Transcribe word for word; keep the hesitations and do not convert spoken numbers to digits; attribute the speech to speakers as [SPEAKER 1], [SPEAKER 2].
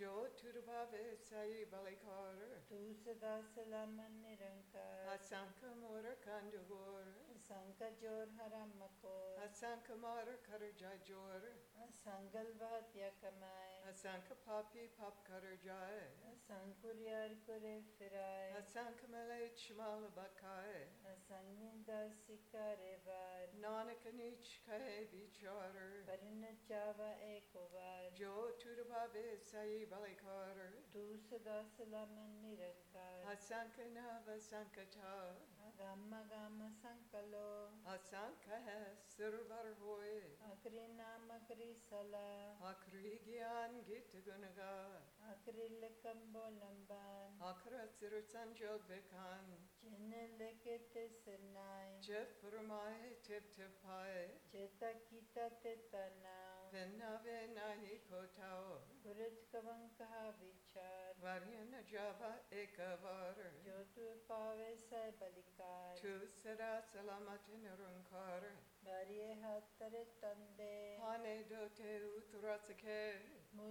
[SPEAKER 1] जो तुरभावे Sai balikar.
[SPEAKER 2] Tu सदा सलामत निरंकार.
[SPEAKER 1] Asanka mora kandugor.
[SPEAKER 2] असंख्य जोर हराम मकोर.
[SPEAKER 1] Asanka mara karja jor.
[SPEAKER 2] असंगल Bhutia कमाए.
[SPEAKER 1] Asanka papi pap karjai.
[SPEAKER 2] असंकुरियार कुरे फिराए.
[SPEAKER 1] Asanka malay chmala bakai.
[SPEAKER 2] असंगिंदा सिकारे वार.
[SPEAKER 1] Nanak anich kahe bichar.
[SPEAKER 2] परिन चावा एको वार.
[SPEAKER 1] जो तुरभावे साई balikar.
[SPEAKER 2] Tu सदा सलामत निरंकार.
[SPEAKER 1] Asanka nava sankata.
[SPEAKER 2] Gamma gamma sankalo.
[SPEAKER 1] Asanka hai survar hoy.
[SPEAKER 2] Akri naam akri sala.
[SPEAKER 1] Akri gyan git gunaga.
[SPEAKER 2] Akri lekam bolamban.
[SPEAKER 1] Akra sir sanjog bekan.
[SPEAKER 2] Jene lekete senai.
[SPEAKER 1] Jef permai tip tip pai.
[SPEAKER 2] Jeta kita tetanao.
[SPEAKER 1] Venna venani kotao.
[SPEAKER 2] Kurit kavan kaha vichar.
[SPEAKER 1] Varyana java ekavar.
[SPEAKER 2] Jo tu pave sai balikar.
[SPEAKER 1] Tu sara salamat nirunkar.
[SPEAKER 2] Bariye hat tare tande.
[SPEAKER 1] Hane dote utrasake.